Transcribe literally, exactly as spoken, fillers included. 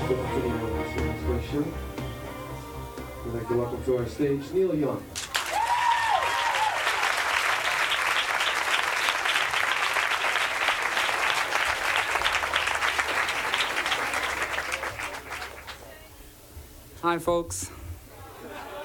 Opening on this next show. We'd like to welcome to our stage Neil Young. Hi folks,